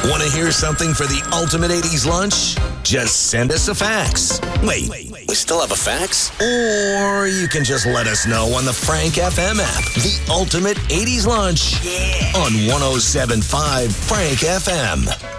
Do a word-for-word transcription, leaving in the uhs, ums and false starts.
Want to hear something for the ultimate eighties lunch? Just send us a fax. Wait, we still have a fax? Or you can just let us know on the Frank F M app. The ultimate eighties lunch. Yeah. On one oh seven point five Frank F M.